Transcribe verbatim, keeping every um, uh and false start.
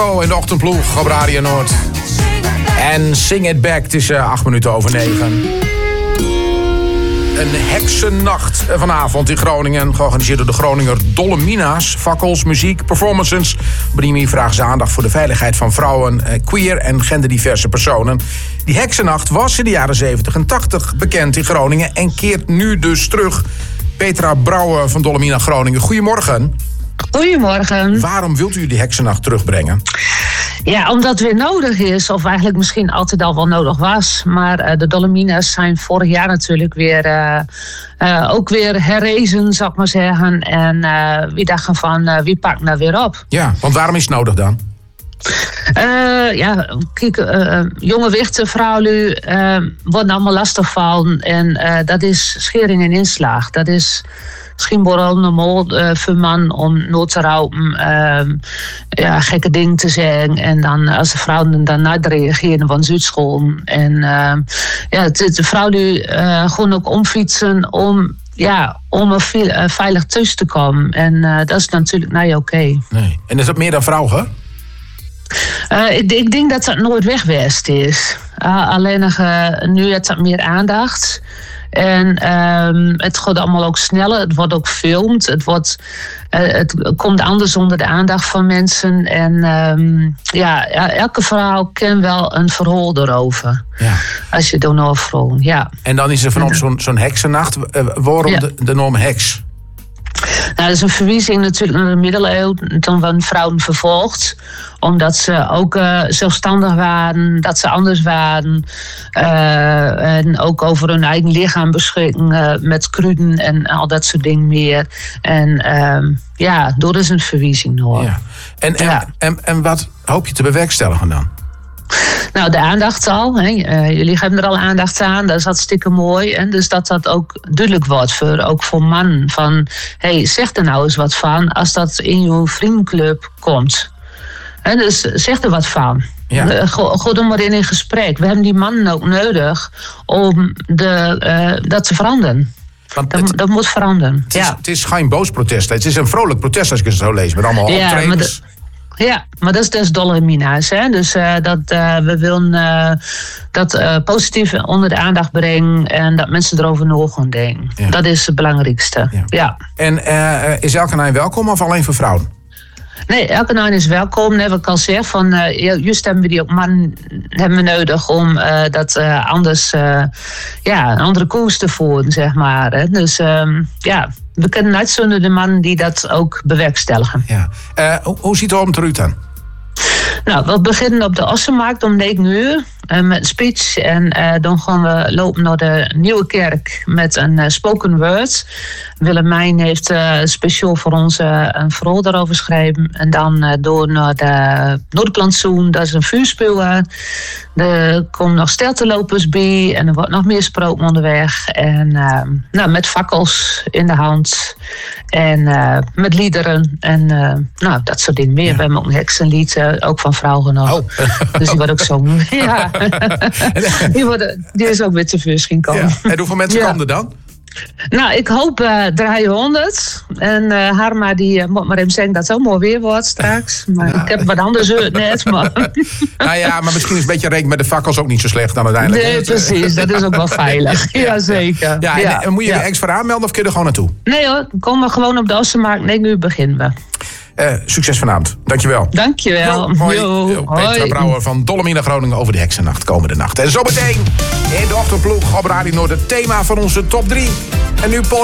In de ochtendploeg op Radio Noord. En Sing It Back, het is uh, acht minuten over negen. Een heksennacht vanavond in Groningen. Georganiseerd door de Groninger Dolomina's. Fakkels, muziek, performances. Op die manier vragen ze aandacht voor de veiligheid van vrouwen, queer en genderdiverse personen. Die heksennacht was in de jaren zeventig en tachtig bekend in Groningen. En keert nu dus terug. Petra Brouwer van Dolomina Groningen. Goedemorgen. Goedemorgen. Waarom wilt u die heksennacht terugbrengen? Ja, omdat het weer nodig is, of eigenlijk misschien altijd al wel nodig was. Maar uh, de Dolomina's zijn vorig jaar natuurlijk weer uh, uh, ook weer herrezen, zou ik maar zeggen. En uh, wie dachten van, uh, wie pakt nou weer op? Ja, want waarom is het nodig dan? Uh, ja, kijk, uh, jonge wichten, vrouwen uh, worden allemaal lastig van. En uh, dat is schering en inslag. Dat is misschien wel normaal uh, voor man om nooit te rouwen, uh, ja, gekke dingen te zeggen. En dan als de vrouwen dan niet reageren van Zuidschool. En uh, ja, de, de vrouwen uh, gewoon ook omfietsen om, ja, om er veel, uh, veilig thuis te komen. En uh, dat is natuurlijk niet oké. Okay. Nee. En is dat meer dan vrouwen? Uh, ik, ik denk dat dat nooit weggeweest is. Uh, alleen uh, nu heeft dat meer aandacht. En um, het gaat allemaal ook sneller. Het wordt ook gefilmd. Het, wordt, uh, het komt anders onder de aandacht van mensen. En um, ja, elke vrouw kent wel een verhaal erover. Ja. Als je dan over vrouwen, ja. En dan is er van ons zo'n, zo'n heksennacht. Uh, waarom ja. de, de norm heks? Nou, dat is een verwijzing natuurlijk naar de middeleeuwen. Toen werden vrouwen vervolgd. Omdat ze ook uh, zelfstandig waren. Dat ze anders waren. Uh, en ook over hun eigen lichaam beschikken. Uh, met kruiden en al dat soort dingen meer. En uh, ja, dat is een verwijzing hoor. Ja. En, en, ja. en, en wat hoop je te bewerkstelligen dan? Nou, de aandacht al. Hè. Uh, jullie hebben er al aandacht aan. Dat is hartstikke mooi. En dus dat dat ook duidelijk wordt. Voor, ook voor mannen. Van, hey, zeg er nou eens wat van. Als dat in je vriendenclub komt. En dus zeg er wat van. Ja. Uh, go, go dan maar in een gesprek. We hebben die mannen ook nodig. Om de, uh, dat te veranderen. Want dat, het, dat moet veranderen. Het is, ja. het is geen boos protest. Het is een vrolijk protest als ik het zo lees. Met allemaal ja, optredens. Ja, maar dat is dus Dolomina's. Hè? Dus uh, dat, uh, we willen uh, dat uh, positief onder de aandacht brengen en dat mensen erover na gaan denken. Ja. Dat is het belangrijkste. Ja. Ja. En uh, is elke naai welkom of alleen voor vrouwen? Nee, elke naai is welkom. Net wat ik al zeg, van, uh, juist hebben we die ook man hebben we nodig om uh, dat uh, anders, uh, ja, een andere koers te voeren, zeg maar. Hè? Dus um, ja, we kunnen uitzonderen de mannen die dat ook bewerkstelligen. Ja. Uh, hoe, hoe ziet de avond eruit dan? Nou, we beginnen op de Ossenmarkt om negen uur uh, met een speech. En uh, dan gaan we lopen naar de Nieuwe Kerk met een uh, spoken word. Willemijn heeft uh, speciaal voor ons uh, een verhaal daarover geschreven. En dan uh, door naar de Noordplantsoen, dat is een vuurspel. Er komen nog steltenlopers bij en er wordt nog meer gesproken onderweg. En uh, nou, met fakkels in de hand en uh, met liederen en uh, nou, dat soort dingen meer. Ja. We hebben ook een heksenlied, uh, ook van vrouwen nog. Oh. Dus die wordt ook zo. Ja. die, wordt, die is ook weer te vuur zien komen. Ja. En hoeveel mensen ja. komen er dan? Nou, ik hoop uh, driehonderd. En uh, Harma die uh, moet maar even zeggen dat het zo mooi weer wordt straks. Maar nou. Ik heb wat anders uit net. Maar. Nou ja, maar misschien is een beetje reken met de fakkels ook niet zo slecht dan uiteindelijk. Nee, precies. Dat is ook wel veilig. Ja, zeker. Ja, en, ja. en moet je ja. er extra aanmelden of kun je er gewoon naartoe? Nee hoor, kom maar gewoon op de Ossenmarkt. Nee, nu beginnen we. Uh, succes vanavond. Dankjewel. Dankjewel. Jo, hoi. Jo, Petra Brouwer van Dolomina Groningen over de heksennacht komende nacht. En zometeen in de ochtendploeg op Radio Noord het thema van onze top drie. En nu Paul